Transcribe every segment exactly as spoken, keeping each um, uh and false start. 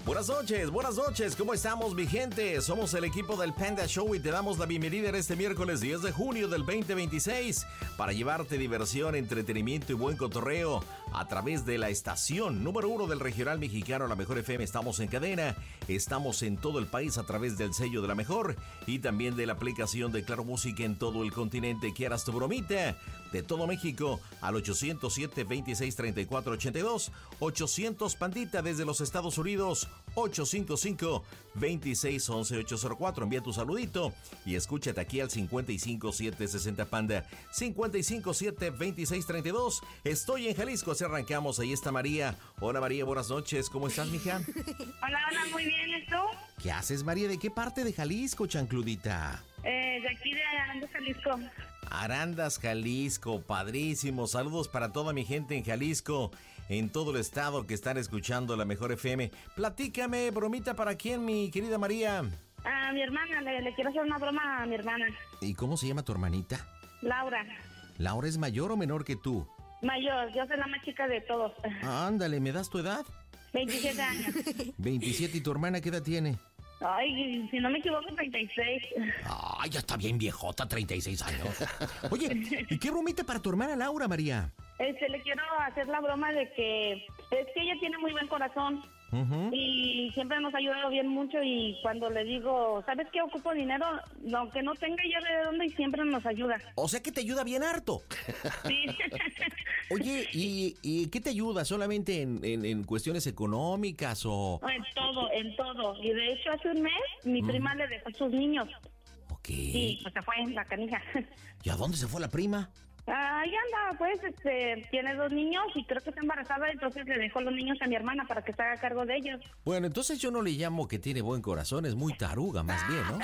Buenas noches, buenas noches, ¿cómo estamos, mi gente? Somos el equipo del Panda Show y te damos la bienvenida en este miércoles diez de junio del veinte veintiséis para llevarte diversión, entretenimiento y buen cotorreo a través de la estación número uno del regional mexicano, La Mejor F M. Estamos en cadena, estamos en todo el país a través del sello de La Mejor y también de la aplicación de Claro Música en todo el continente. ¿Quieras tu bromita? De todo México al ochocientos siete, veintiséis, treinta y cuatro, ochenta y dos, ochocientos Pandita desde los Estados Unidos, ocho cinco cinco, veintiséis, once, ocho cero cuatro. Envía tu saludito y escúchate aquí al cincuenta y cinco, siete sesenta Panda, cincuenta y cinco, siete, veintiséis, treinta y dos. Estoy en Jalisco, así arrancamos. Ahí está María. Hola María, buenas noches. ¿Cómo estás, mija? Hola, hola, muy bien, ¿y tú? ¿Qué haces, María? ¿De qué parte de Jalisco, chancludita? Eh, de aquí de Arandas, Jalisco. Arandas, Jalisco, padrísimo. Saludos para toda mi gente en Jalisco, en todo el estado que están escuchando La Mejor F M. Platícame, bromita, ¿para quién, mi querida María? A mi hermana, le, le quiero hacer una broma a mi hermana. ¿Y cómo se llama tu hermanita? Laura. ¿Laura es mayor o menor que tú? Mayor, yo soy la más chica de todos. Ándale, ¿me das tu edad? veintisiete años. veintisiete, ¿y tu hermana qué edad tiene? Ay, si no me equivoco, treinta y seis. Ay, ya está bien viejota, treinta y seis años. Oye, ¿y qué bromita para tu hermana Laura, María? Este, le quiero hacer la broma de que es que ella tiene muy buen corazón. Uh-huh. Y siempre nos ha ayudado bien mucho, y cuando le digo, ¿sabes qué? Ocupo dinero, aunque no tenga ya de dónde, y siempre nos ayuda. O sea que te ayuda bien harto. Sí. Oye, ¿y, y qué te ayuda? ¿Solamente en, en, en cuestiones económicas o...? En todo, en todo. Y de hecho hace un mes mi uh-huh. prima le dejó a sus niños. Ok. Sí, pues se fue en la canija. ¿Y a dónde se fue la prima? Ahí anda, pues, este, tiene dos niños y creo que está embarazada, entonces le dejó los niños a mi hermana para que se haga cargo de ellos. Bueno, entonces yo no le llamo que tiene buen corazón, es muy taruga, más bien, ¿no?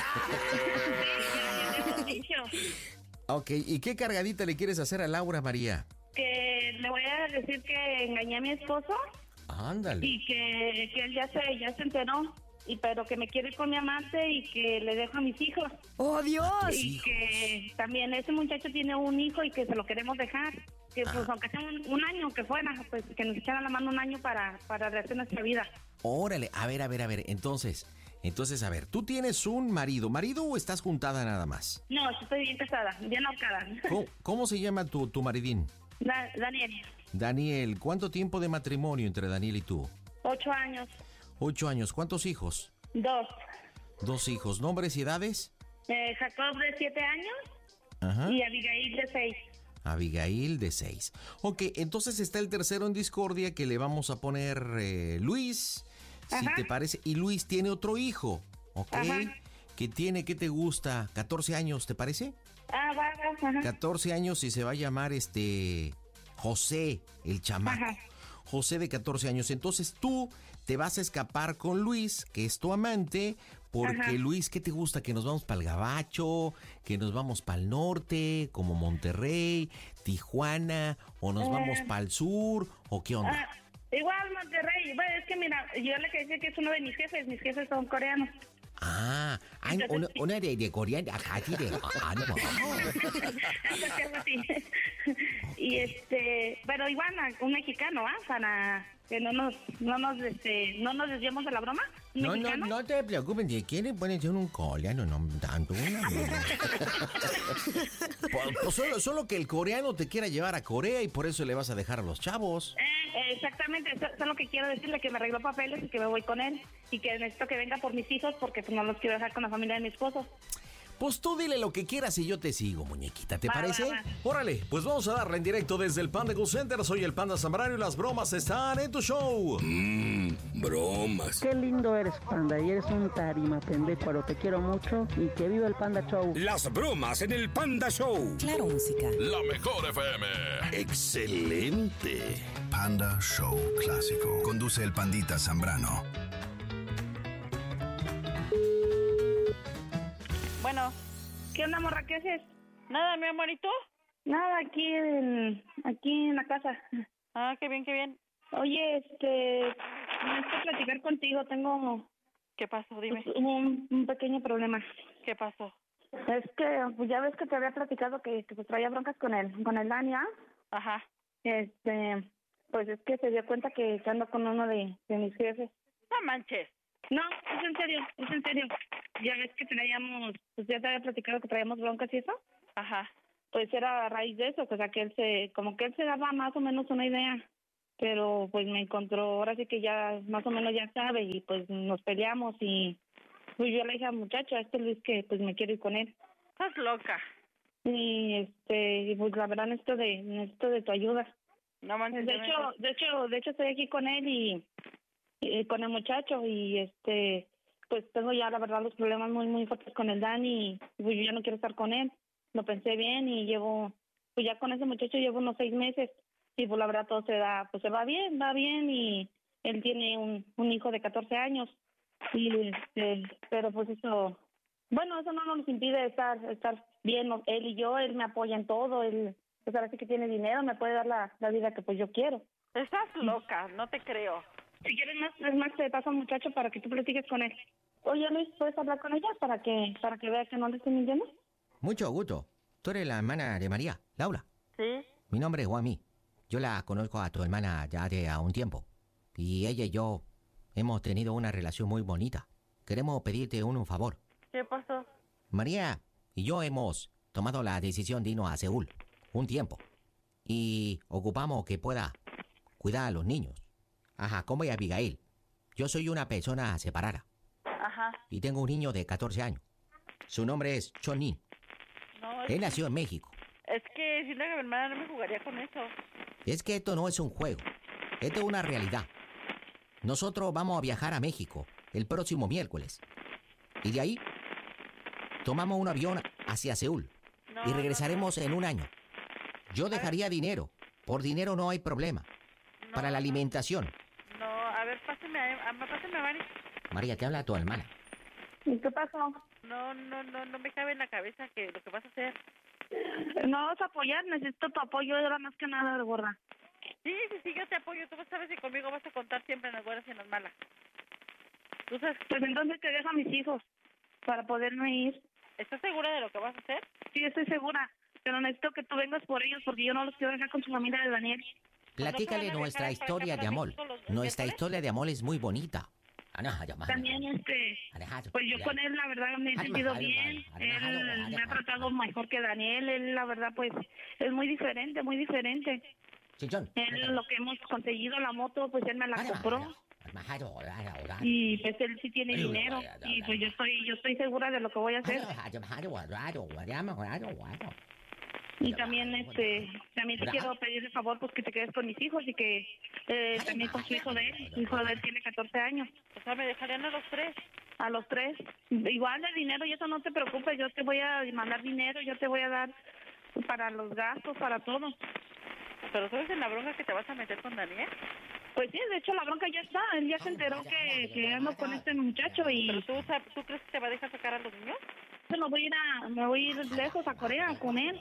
Ok, ¿y qué cargadita le quieres hacer a Laura, María? Que le voy a decir que engañé a mi esposo. Ándale. Y que, que él ya se, ya se enteró. Y pero que me quiere ir con mi amante y que le dejo a mis hijos. ¡Oh, Dios! Y que también ese muchacho tiene un hijo y que se lo queremos dejar. Que ah. pues aunque sea un, un año que fuera, pues que nos echara la mano un año para, para rehacer nuestra vida. Órale, a ver, a ver, a ver, entonces, entonces, a ver, ¿tú tienes un marido? ¿Marido o estás juntada nada más? No, estoy bien casada, bien ahorcada. ¿Cómo, cómo se llama tu, tu maridín? Da, Daniel. Daniel, ¿cuánto tiempo de matrimonio entre Daniel y tú? Ocho años. Ocho años, ¿cuántos hijos? Dos. Dos hijos, ¿nombres y edades? Eh, Jacob de siete años. Ajá. Y Abigail de seis. Abigail de seis. Ok, entonces está el tercero en discordia que le vamos a poner eh, Luis, Ajá. si te parece. Y Luis tiene otro hijo, ¿ok? Ajá. Que tiene, ¿qué te gusta? catorce años, ¿te parece? Ah, va, va, ajá. catorce años y se va a llamar este José, el chamaco. Ajá. José de catorce años. Entonces tú te vas a escapar con Luis, que es tu amante, porque Ajá. Luis, ¿qué te gusta? Que nos vamos para el Gabacho, que nos vamos para el norte, como Monterrey, Tijuana, o nos eh. vamos para el sur, o qué onda. Ah, igual Monterrey. Bueno, es que mira, yo le quería decir que es uno de mis jefes, mis jefes son coreanos. Ah, hay una, una de, de coreana, acá sí de... Ah, no. Y este, pero igual un mexicano, ¿ah? Para que no nos, no nos, este, no nos desviemos de la broma. No, mexicano? no, no te preocupes, si quieren pueden ser un coreano, no tanto. No, no. pues, pues solo, solo que el coreano te quiera llevar a Corea y por eso le vas a dejar a los chavos. Eh, exactamente, eso, eso es lo que quiero decirle, que me arregló papeles y que me voy con él y que necesito que venga por mis hijos porque pues no los quiero dejar con la familia de mi esposo. Pues tú dile lo que quieras y yo te sigo, muñequita, ¿te va, parece? Va, va. Órale, pues vamos a darle en directo desde el Panda Go Center. Soy el Panda Zambrano y las bromas están en tu show. Mmm, bromas. Qué lindo eres, Panda, y eres un tarima pendejo, pero te quiero mucho y que viva el Panda Show. Las bromas en el Panda Show. Claro, música. La Mejor F M. Excelente. Panda Show Clásico. Conduce el Pandita Zambrano. Bueno, ¿qué onda, morra? ¿Qué haces? Nada, mi amor, ¿y tú? Nada, aquí en, aquí en la casa. Ah, qué bien, qué bien. Oye, este, necesito platicar contigo, tengo... ¿Qué pasó? Dime. Un, un pequeño problema. ¿Qué pasó? Es que, pues ya ves que te había platicado que, que pues, traía broncas con él, con el Dania. Ajá. Este, pues es que se dio cuenta que, que ando con uno de, de mis jefes. No manches. No, es en serio, es en serio. Ya ves que traíamos, pues ya te había platicado que traíamos broncas y eso. Ajá. Pues era a raíz de eso, o sea que él se, como que él se daba más o menos una idea. Pero pues me encontró, ahora sí que ya más o menos ya sabe y pues nos peleamos y pues yo le dije al muchacho, a este Luis, que pues me quiero ir con él. Estás loca. Y este, y pues la verdad necesito de, necesito de tu ayuda. No manches. De hecho, de hecho, de hecho estoy aquí con él y, y con el muchacho y este, pues tengo ya la verdad los problemas muy muy fuertes con el Dani y pues yo ya no quiero estar con él. Lo pensé bien y llevo, pues ya con ese muchacho llevo unos seis meses y pues la verdad todo se da, pues se va bien, va bien y él tiene un, un hijo de catorce años y este, pero pues eso, bueno, eso no nos impide estar, estar bien, ¿no? Él y yo, él me apoya en todo, él, pues ahora sí que tiene dinero, me puede dar la, la vida que pues yo quiero. Estás loca, no te creo. Si quieres más, es más te paso al muchacho para que tú platiques con él. Oye Luis, ¿puedes hablar con ella para que, para que vea que no le estoy mintiendo? Mucho gusto. Tú eres la hermana de María, Laura. Sí. Mi nombre es Juanmi. Yo la conozco a tu hermana ya de a un tiempo. Y ella y yo hemos tenido una relación muy bonita. Queremos pedirte un, un favor. ¿Qué pasó? María y yo hemos tomado la decisión de irnos a Seúl un tiempo. Y ocupamos que pueda cuidar a los niños. Ajá, como y Abigail. Yo soy una persona separada. Ajá. Y tengo un niño de catorce años. Su nombre es Chonin. No, es, Él nació en México. es que siento que mi hermana no me jugaría con eso. Es que esto no es un juego. Esto es una realidad. Nosotros vamos a viajar a México el próximo miércoles. Y de ahí tomamos un avión hacia Seúl. No, Y regresaremos en un año. Yo dejaría dinero. Por dinero no hay problema. no, Para la no, alimentación. No, a ver, pásame a, a, pásame a Mari. María, te habla tu hermana. ¿Y qué pasó? No, no, no, no me cabe en la cabeza que lo que vas a hacer. No vas a apoyar, necesito tu apoyo, era más que nada, gorda. Sí, sí, sí, yo te apoyo. Tú sabes que conmigo vas a contar siempre en las buenas y en las malas. Tú sabes, Pues entonces te dejo a mis hijos para poderme ir. ¿estás segura de lo que vas a hacer? Sí, estoy segura, pero necesito que tú vengas por ellos porque yo no los quiero dejar con su familia de Daniel. Platícale van a nuestra viajar para historia acá, de para amor. México, los- los Nuestra miércoles? historia de amor es muy bonita. También, este, pues yo con él, la verdad, me he sentido bien. Él me ha tratado mejor que Daniel. Él, la verdad, pues, es muy diferente, muy diferente. Él, lo que hemos conseguido, la moto, pues él me la compró. Y pues él sí tiene dinero. Y pues yo estoy, yo estoy segura de lo que voy a hacer. Y también, este, también te quiero pedir el favor, pues que te quedes con mis hijos y que eh, también con su hijo de él. Su hijo de él tiene catorce años. O sea, me dejarían a los tres. A los tres. Igual de dinero y eso no te preocupes, yo te voy a mandar dinero, yo te voy a dar para los gastos, para todo. ¿Pero sabes en la bronca que te vas a meter con Daniel? Pues sí, de hecho la bronca ya está, él ya se enteró que, que ando con este muchacho y... ¿Pero tú, sab- tú crees que te va a dejar sacar a los niños? Me voy a ir a, me voy a ir lejos a Corea con él.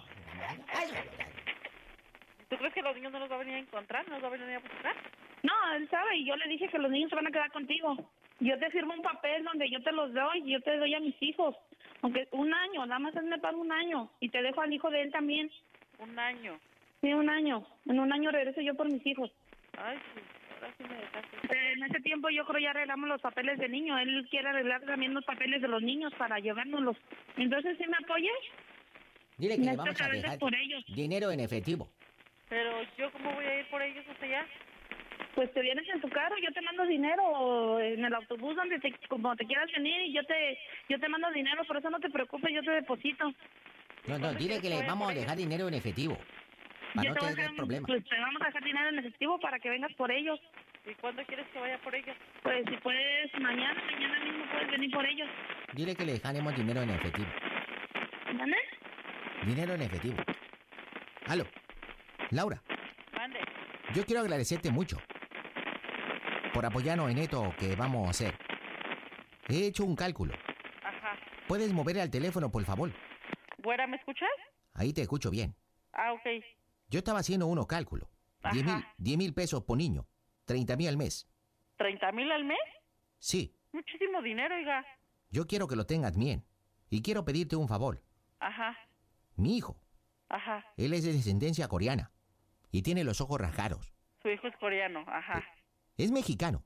¿Tú crees que los niños no los va a venir a encontrar? ¿No los va a venir a buscar? No, él sabe y yo le dije que los niños se van a quedar contigo. Yo te firmo un papel donde yo te los doy y yo te doy a mis hijos. Aunque un año, nada más él me paga un año y te dejo al hijo de él también. Un año. Sí, un año. En un año regreso yo por mis hijos. Ay, sí, ahora sí me dejaste. Eh, En ese tiempo yo creo ya arreglamos los papeles del niño. Él quiere arreglar también los papeles de los niños para llevárnoslos. Entonces, ¿sí me apoyas? Dile que le Necesito vamos a que vengas dejar por ellos. dinero en efectivo. Pero yo, ¿cómo voy a ir por ellos hasta allá? Pues te vienes en tu carro, yo te mando dinero en el autobús donde te, como te quieras venir y yo te, yo te mando dinero, por eso no te preocupes, yo te deposito. No, no, dile que le vamos a dejar dinero en efectivo. Para Yo no te voy a tener dejar- problemas. Pues te vamos a dejar dinero en efectivo para que vengas por ellos. ¿Y cuándo quieres que vaya por ellos? Pues si puedes, mañana, mañana mismo puedes venir por ellos. Dile que le dejaremos dinero en efectivo. ¿Vale? Dinero en efectivo. Aló. Laura, Mande. yo quiero agradecerte mucho por apoyarnos en esto que vamos a hacer. He hecho un cálculo. Ajá. ¿Puedes mover al teléfono, por favor? ¿Güera, me escuchas? Ahí te escucho bien. Ah, ok. Yo estaba haciendo unos cálculos. Ajá. diez mil, diez mil pesos por niño. treinta mil al mes. ¿treinta mil al mes? Sí, Muchísimo dinero, oiga. yo quiero que lo tengas bien. Y quiero pedirte un favor. Ajá, Mi hijo, ajá. él es de descendencia coreana. Y tiene los ojos rasgados. Su hijo es coreano, ajá. Es mexicano,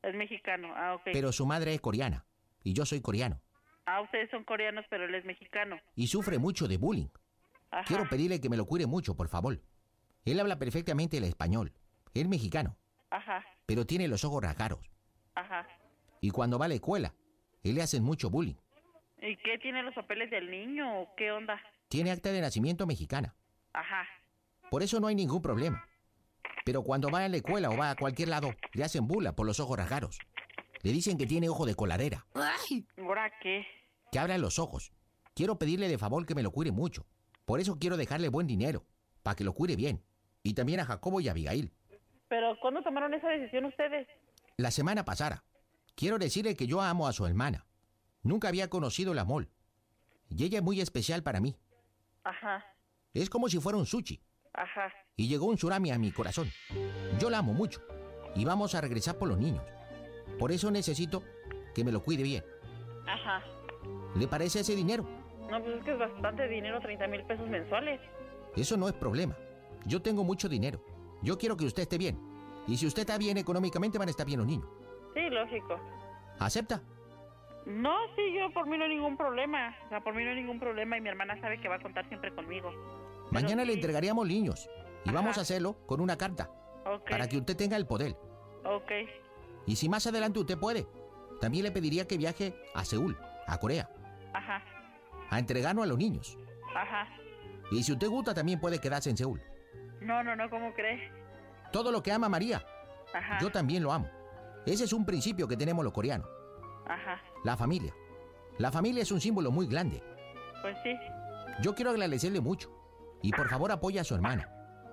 Es mexicano, ah, ok. Pero su madre es coreana y yo soy coreano. Ah, ustedes son coreanos, pero él es mexicano. Y sufre mucho de bullying. Ajá. Quiero pedirle que me lo cuide mucho, por favor. Él habla perfectamente el español. Es mexicano, Ajá, pero tiene los ojos rasgados. ajá. Y cuando va a la escuela, él le hacen mucho bullying. ¿Y qué tiene los papeles del niño o qué onda? Tiene acta de nacimiento mexicana. Ajá. Por eso no hay ningún problema. Pero cuando va a la escuela o va a cualquier lado, le hacen burla por los ojos rasgados. Le dicen que tiene ojo de coladera, ¿Ahora qué? que abra los ojos. Quiero pedirle de favor que me lo cuide mucho. Por eso quiero dejarle buen dinero, para que lo cuide bien. Y también a Jacobo y a Abigail. ¿Pero cuándo tomaron esa decisión ustedes? La semana pasada. Quiero decirle que yo amo a su hermana. Nunca había conocido el amor. Y ella es muy especial para mí. Ajá, Es como si fuera un sushi. ajá. Y llegó un tsunami a mi corazón. Yo la amo mucho. Y vamos a regresar por los niños. Por eso necesito que me lo cuide bien. Ajá. ¿Le parece ese dinero? No, pues es que es bastante dinero, treinta mil pesos mensuales. Eso no es problema. Yo tengo mucho dinero. Yo quiero que usted esté bien. Y si usted está bien económicamente, van a estar bien los niños. Sí, lógico. ¿Acepta? No, sí, yo por mí no hay ningún problema. O sea, por mí no hay ningún problema y mi hermana sabe que va a contar siempre conmigo. Pero Mañana le sí. entregaríamos niños. Y Ajá. vamos a hacerlo con una carta. Ok, Para que usted tenga el poder. ok. Y si más adelante usted puede, también le pediría que viaje a Seúl, a Corea, Ajá, a entregarnos a los niños. ajá. Y si usted gusta, también puede quedarse en Seúl. No, no, no, ¿cómo crees? Todo lo que ama María, Ajá, yo también lo amo. Ese es un principio que tenemos los coreanos. ajá. La familia. La familia es un símbolo muy grande. Pues sí. Yo quiero agradecerle mucho. Y por favor apoya a su hermana.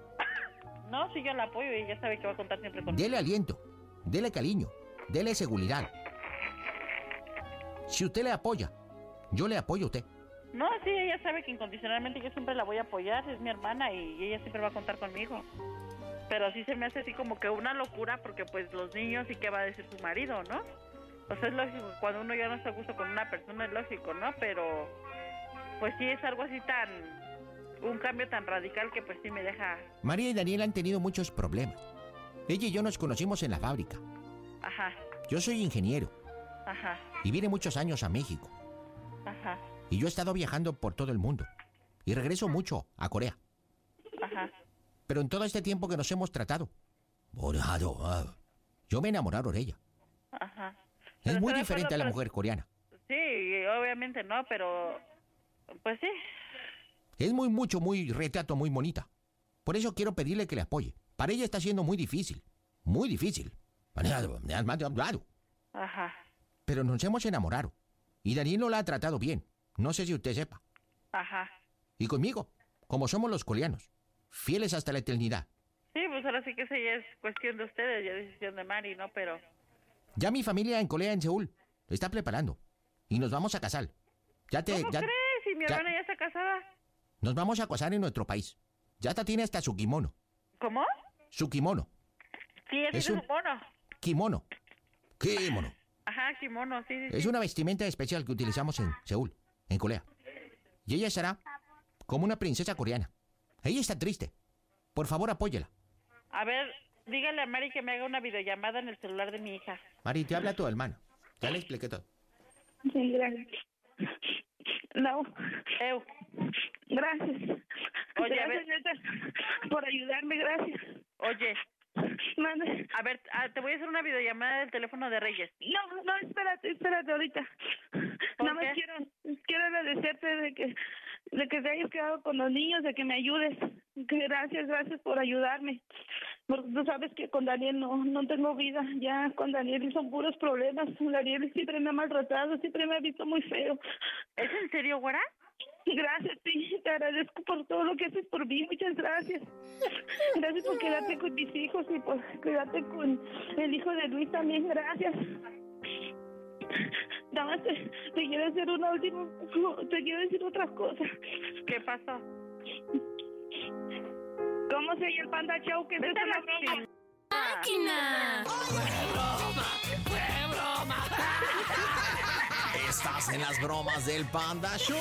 No, sí, yo la apoyo y ella sabe que va a contar siempre conmigo. Dele aliento, dele cariño, dele seguridad. Si usted le apoya, yo le apoyo a usted. No, sí, ella sabe que incondicionalmente yo siempre la voy a apoyar, es mi hermana y ella siempre va a contar conmigo. Pero sí se me hace así como que una locura porque pues los niños y qué va a decir su marido, ¿no? O sea, es lógico, cuando uno ya no está a gusto con una persona es lógico, ¿no? Pero pues sí es algo así tan... un cambio tan radical que pues sí me deja... María y Daniel han tenido muchos problemas. Ella y yo nos conocimos en la fábrica. Ajá, Yo soy ingeniero ajá, y vine muchos años a México. ajá, Y yo he estado viajando por todo el mundo. Y regreso mucho a Corea. ajá. Pero en todo este tiempo que nos hemos tratado, yo me he enamorado de ella. Ajá. Es Pero muy estoy de diferente a la acuerdo, mujer coreana. pero- Sí, obviamente no, pero... Pues sí. Es muy, mucho, muy retrato, muy bonita. Por eso quiero pedirle que le apoye. Para ella está siendo muy difícil. Muy difícil. Ajá, Pero nos hemos enamorado. Y Daniel no la ha tratado bien. No sé si usted sepa. ajá. Y conmigo, como somos los coreanos, fieles hasta la eternidad. Sí, pues ahora sí que eso ya es cuestión de ustedes, ya es decisión de Mari, ¿no? Pero... Ya mi familia en Corea, en Seúl, está preparando. Y nos vamos a casar. Ya te, ¿Cómo ya, crees? Si mi ya- hermana ya está casada. nos vamos a casar en nuestro país. Ya hasta tiene hasta su kimono. ¿Cómo? Su kimono. Sí, ella Es tiene un- su mono. Kimono. Kimono. Ajá, kimono, sí, sí, Es sí. una vestimenta especial que utilizamos en Seúl, en Corea. Y ella estará como una princesa coreana. Ella está triste. Por favor, apóyela. A ver, dígale a Mari que me haga una videollamada en el celular de mi hija. Mari, te habla tu hermano. Ya le expliqué todo. Sí, gracias. No, Eu, gracias. Oye, a gracias, ver. neta, por ayudarme, gracias. oye, Mande. a ver, ah, te voy a hacer una videollamada del teléfono de Reyes. No, no, espérate, espérate ahorita. ¿Por Nada más qué? quiero, quiero agradecerte de que, de que te hayas quedado con los niños, de que me ayudes. Que gracias, gracias por ayudarme. Porque tú sabes que con Daniel no, no tengo vida. Ya con Daniel son puros problemas. Daniel siempre me ha maltratado, siempre me ha visto muy feo. ¿Es en serio, güera? Gracias, sí, te agradezco por todo lo que haces por mí, muchas gracias. Gracias por quedarte con mis hijos y por quedarte con el hijo de Luis también, gracias. Nada más te, te quiero hacer una última, te quiero decir otra cosa. ¿Qué pasó? ¿Cómo se llama el Panda Show? Que es Vete a una la broma. máquina. Estás en las bromas del Panda Show.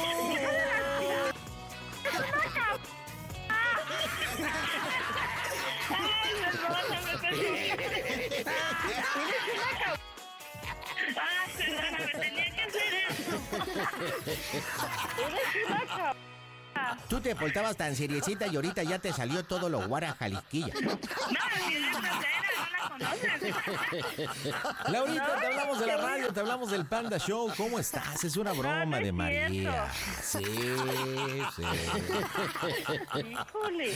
Ay, perdóname, perdóname. Ah, perdóname, tenía que hacer eso. Eres una cabrona. Tú te portabas tan seriecita y ahorita ya te salió todo lo guara jalisquilla. No, si es grosera, no la conoces. Laurita, te hablamos de la radio, te hablamos del Panda Show. ¿Cómo estás? Es una broma No, no es de María. cierto. Sí, sí. Híjole.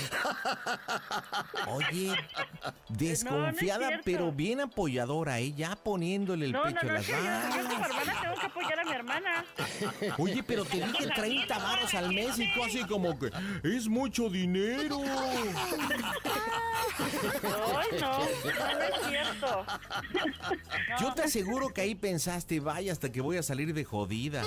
Oye, desconfiada, No, no es cierto. pero bien apoyadora, ¿eh? Ya poniéndole el No, no, pecho no, a es las que yo, yo como balas. hermana tengo que apoyar a mi hermana. Oye, pero te dije treinta varos al mes y tú así como que es mucho dinero. Ay, no, no, no es cierto. No. Yo te aseguro que ahí pensaste, vaya, hasta que voy a salir de jodida.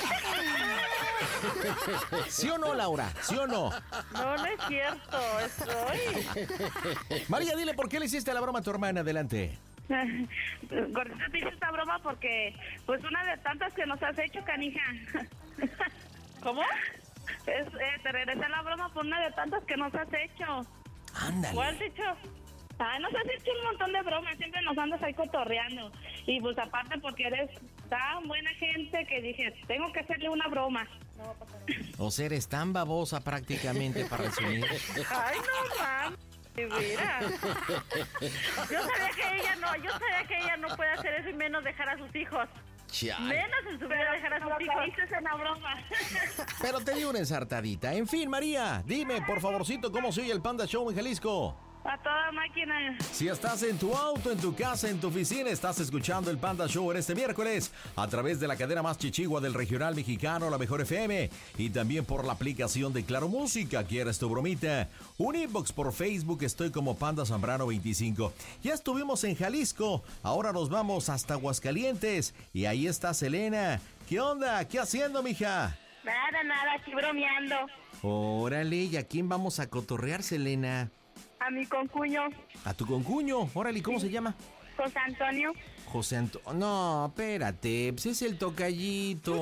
¿Sí o no, Laura? ¿Sí o no? No, no es cierto, estoy... María, dile por qué le hiciste la broma a tu hermana. Adelante. Gordita, te hice esta broma porque, pues, una de tantas que nos has hecho, canija. ¿Cómo? Es, eh, te regresé la broma por una de tantas que nos has hecho. Ándale. ¿Cuál dicho? Ah, nos has hecho un montón de bromas, siempre nos andas ahí cotorreando. Y pues aparte porque eres tan buena gente que dije, tengo que hacerle una broma. O sea, eres tan babosa prácticamente para resumir. Ay, no mames. Mira. Yo sabía que ella no, yo sabía que ella no puede hacer eso y menos dejar a sus hijos. Chale. Menos en su vida dejar a sus Pero hijos. caíste en la broma. Pero te di una ensartadita. En fin, María, dime, por favorcito, ¿cómo se oye el Panda Show en Jalisco? A toda máquina. Si estás en tu auto, en tu casa, en tu oficina, estás escuchando el Panda Show en este miércoles a través de la cadena más chichigua del regional mexicano, la Mejor F M, y también por la aplicación de Claro Música. ¿Quieres tu bromita? Un inbox por Facebook, estoy como Panda Zambrano veinticinco. Ya estuvimos en Jalisco, ahora nos vamos hasta Aguascalientes y ahí está Selena. ¿Qué onda? ¿Qué haciendo, mija? Nada, nada, aquí bromeando. Órale, ¿y a quién vamos a cotorrear, Selena? A mi concuño, A tu concuño. Órale, ¿cómo se llama? José Antonio. José Antonio. No, espérate, pues es el tocallito.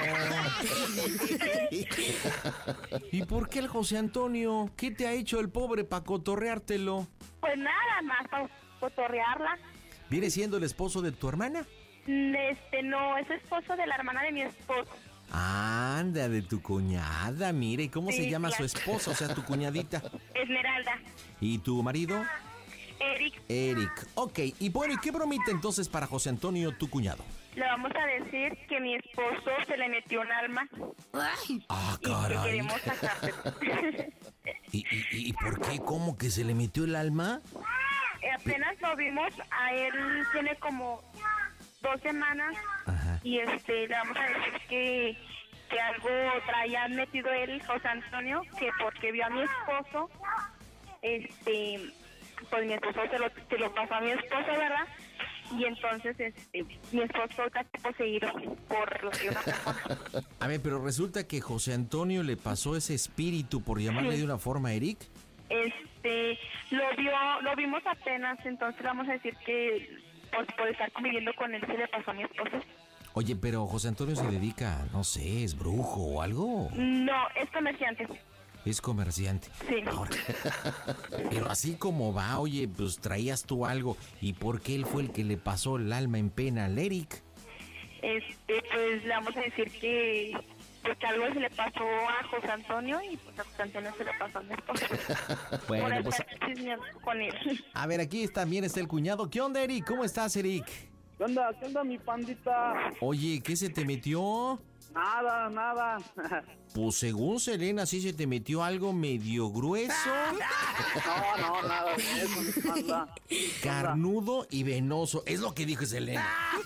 ¿Y por qué el José Antonio? ¿Qué te ha hecho el pobre para cotorreártelo? Pues nada más para cotorrearla. ¿Viene siendo el esposo de tu hermana? Este, no, es esposo de la hermana de mi esposo. Anda, de tu cuñada, mire, ¿y cómo Sí, se llama claro. su esposa, o sea, tu cuñadita? Esmeralda. ¿Y tu marido? Eric, Eric. Ok, y bueno, ¿y qué bromita entonces para José Antonio, tu cuñado? le vamos a decir que mi esposo se le metió un alma Ah, y que caray. queremos sacarlo. ¿Y, y, y por qué? ¿Cómo que se le metió el alma? Apenas lo vimos, a él tiene como dos semanas Ajá. y este le vamos a decir que, que algo traía metido él, José Antonio, que porque vio a mi esposo, este, pues mi esposo se lo, se lo pasó a mi esposo, ¿verdad? Y entonces este, mi esposo está poseído por lo que una persona. A ver, pero resulta que José Antonio le pasó ese espíritu, por llamarle de una forma, a Eric. Este, lo vio, lo vimos apenas, entonces le vamos a decir que pues, por estar conviviendo con él se le pasó a mi esposo. Oye, pero José Antonio se dedica, no sé, es brujo o algo. No, es comerciante. Es comerciante. Sí. Ahora, pero así como va, oye, pues traías tú algo. ¿Y por qué él fue el que le pasó el alma en pena al Eric? Este, pues le vamos a decir que, pues, que algo se le pasó a José Antonio y pues a José Antonio se le pasó a mi esposo. Bueno, por pues, estar chismeando con él. a ver, aquí también está el cuñado. ¿Qué onda, Eric? ¿Cómo estás, Eric? ¿Qué onda? ¿Qué onda, mi pandita? Oye, ¿qué se te metió? Nada, nada. Pues según Selena, sí se te metió algo medio grueso, No, no, nada de eso, mi panda. carnudo y venoso. Es lo que dijo Selena.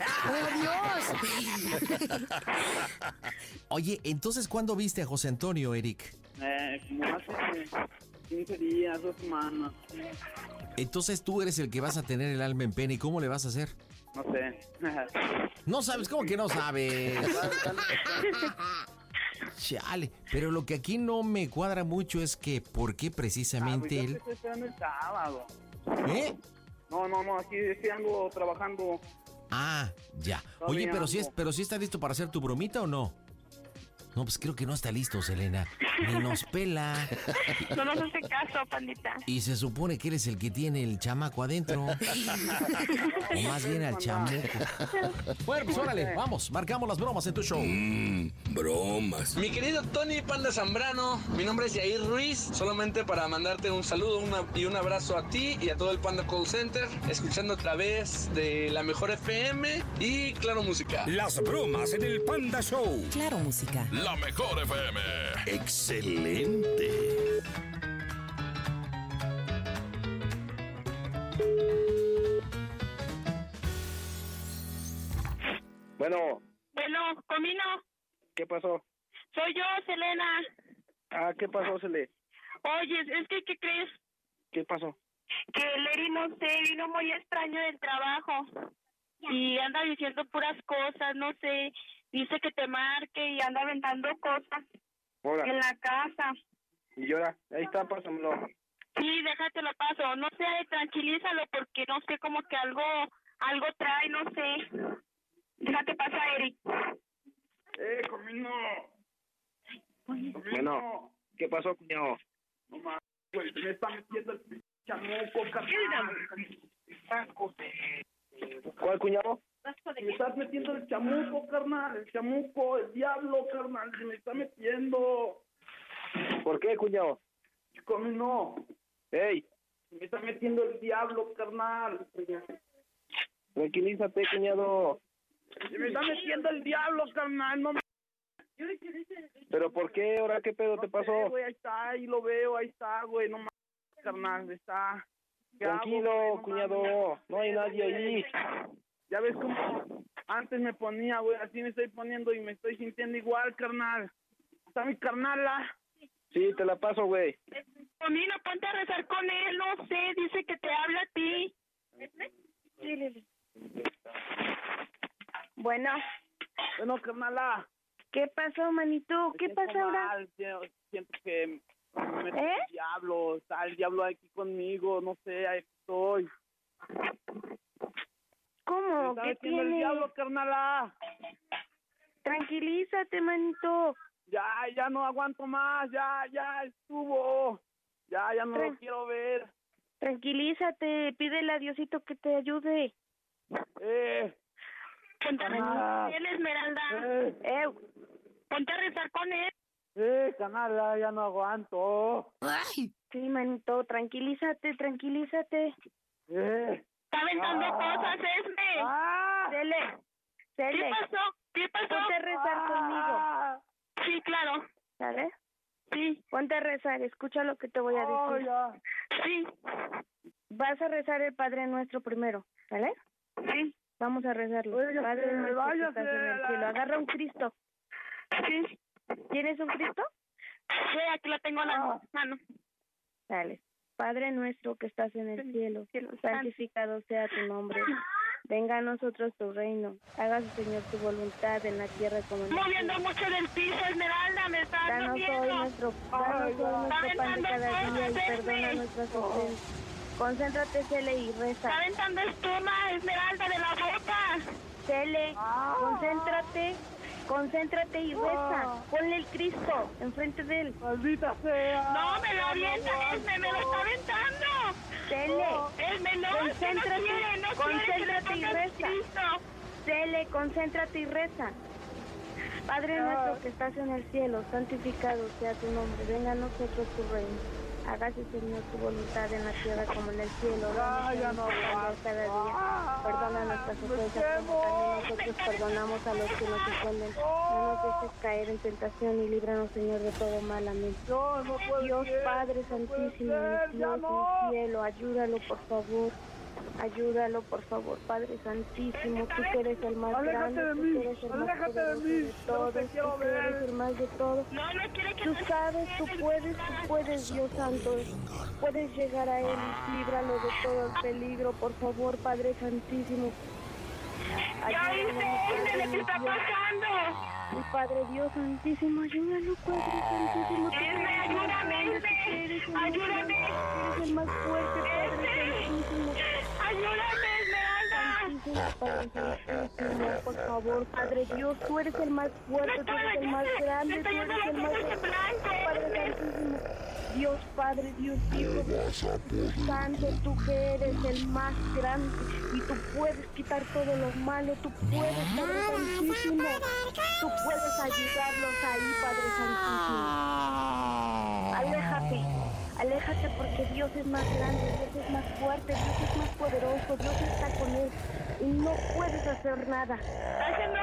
¡Oh, Dios! Oye, entonces, ¿cuándo viste a José Antonio, Eric? Eh, como hace quince días, dos semanas. Entonces tú eres el que vas a tener el alma en pena. ¿Y cómo le vas a hacer? No sé. No sabes, ¿cómo que no sabes? Chale, pero lo que aquí no me cuadra mucho es que ¿por qué precisamente Ah, pues él? ya te estoy esperando el sábado. ¿Eh? No, no, no, aquí estoy ando trabajando. Ah, ya. Todavía Oye, pero si es, ando. pero si está listo para hacer tu bromita o no? No, pues creo que no está listo, Selena. Ni nos pela. No nos hace caso, pandita. Y se supone que eres el que tiene el chamaco adentro. O más bien al chamuco. Bueno, pues órale, vamos, marcamos las bromas en tu show. Mmm, bromas. Mi querido Tony Panda Zambrano, mi nombre es Yair Ruiz, solamente para mandarte un saludo una, y un abrazo a ti y a todo el Panda Call Center, escuchando a través de la Mejor F M y Claro Música. Las bromas en el Panda Show. Claro Música. La Mejor F M. Excelente. Bueno. Bueno, Comino. ¿Qué pasó? Soy yo, Selena. Ah, ¿qué pasó, Sele? Oye, es que, ¿qué crees? ¿Qué pasó? Que Leri, no sé, vino muy extraño del trabajo. Y anda diciendo puras cosas, no sé. Dice que te marque y anda aventando cosas. Hola. En la casa. Y ahora, ahí está, pásamelo. Sí, déjate lo paso. No sé, tranquilízalo porque no sé, como que algo, algo trae, no sé. Déjate pasar a Eric. Eh, Comino. Bueno, ¿qué pasó, cuñado? No mames, güey, me está metiendo el chamuco, carnal. ¿Cuál, cuñado? Me estás metiendo el chamuco, carnal. El chamuco, el diablo, carnal. Se me está metiendo. ¿Por qué, cuñado? Comino. Ey. Se me está metiendo el diablo, carnal. Tranquilízate, cuñado. Se me está metiendo el diablo, carnal. No me... ¿Pero por qué? ¿Ahora qué pedo te pasó? No sé, güey, ahí está, ahí lo veo, ahí está, güey. No mames, carnal, está. Tranquilo, hago, cuñado. No, no hay nadie ahí. Ya ves cómo antes me ponía, güey. Así me estoy poniendo y me estoy sintiendo igual, carnal. ¿Está mi carnala? Sí, te la paso, güey. Comino, ponte a rezar con él, no sé. Dice que te habla a ti. Sí, bueno. Bueno, carnala. ¿Qué pasó, manito? ¿Qué pasa ahora? Mal. Siento que me mete ¿Eh? el diablo. Está el diablo aquí conmigo. No sé, ahí estoy. ¿Cómo? Me está ¿Qué metiendo el tiene? diablo, carnala. Tranquilízate, manito. Ya, ya no aguanto más. Ya, ya estuvo. Ya, ya no Tran- lo quiero ver. Tranquilízate. Pídele a Diosito que te ayude. Eh. Ponte a rezar con él, Esmeralda. Eh. Eh, ponte a rezar con él. Eh, canala, ya no aguanto. Ay. Sí, manito, tranquilízate, tranquilízate. Eh. Está aventando Ah. cosas, Esme. Ah. Cele, Cele. ¿Qué pasó? ¿Qué pasó? Ponte a rezar Ah. conmigo. Sí, claro. ¿Sabes? Sí. Ponte a rezar, escucha lo que te voy a Oh, decir. ya. Sí. Vas a rezar el Padre Nuestro primero, ¿vale? Sí. Vamos a rezarlo. Váyase, Padre Nuestro que váyase, estás en el la- cielo. Agarra un Cristo. Sí. ¿Tienes un Cristo? Sí, aquí lo tengo en la Ah. mano. Dale. Padre Nuestro que estás en el cielo, santificado sea tu nombre. Venga a nosotros tu reino. Hágase, Señor, tu voluntad en la tierra como en el Moviendo cielo. mucho del piso, Esmeralda, me está dando Danos hoy miedo. nuestro, danos hoy nuestro pan de cada día y Está perdona aventando nuestras cosas, ofensas. Concéntrate, Cele, y Está reza. aventando espuma, Esmeralda, de la boca. Cele, concéntrate, concéntrate y reza. Ponle el Cristo enfrente de él. Maldita sea. No, me lo avienta, Esme, me lo está aventando. Cele, Esme, no, es que no concéntrate, quiere, no quiere que le concéntrate y pongas reza. Cristo. Cele, concéntrate y reza. Padre nuestro que estás en el cielo, santificado sea tu nombre. Venga a nosotros tu reino. Hágase, Señor, tu voluntad en la tierra como en el cielo. Ah, Danos ya hoy no nuestro pan de cada día. Perdona nuestras ofensas como también nosotros perdonamos a los que nos ofenden. No nos dejes caer en tentación y líbranos, Señor, de todo mal. Amén. No, no puede Dios ser, Padre no puede Santísimo, ser, mi ya Dios, no. mi cielo, ayúdalo, por favor. Ayúdalo, por favor, Padre Santísimo. Tú que eres el más Aléjate grande, de tú mí, que eres el más aléjate de poderoso mí, de yo no todos, te quiero tú que eres ver. el más de todo. No, no quiere que Tú te sabes, tú puedes, tú puedes, Dios Santo. Puedes llegar a Él, líbralo de todo el peligro, por favor, Padre Santísimo. Ya Ayúdalo, viste, mi Esme, Padre, ¿qué mi está Dios. pasando? Mi Padre Dios Santísimo, ayúdalo, Padre Santísimo. Tú Esme, eres el más ayúdame, grande, tú Esme, eres el más ayúdame. grande, tú eres el más fuerte, Padre Santísimo. Ayúdame, Esmeralda. ayuda, Padre Santísimo, por favor, Padre Dios, tú eres el más fuerte, tú eres el más grande, tú eres el más Padre Santísimo. Dios Padre, Dios Hijo, Dios Santo, tú que eres el más grande y tú puedes quitar todo lo malo, tú puedes, Padre Santísimo, tú puedes ayudarlos ahí, Padre Santísimo. Aléjate, aléjate porque Dios es más grande, Dios es más fuerte, Dios es más poderoso, Dios está con él y no puedes hacer nada. Ese no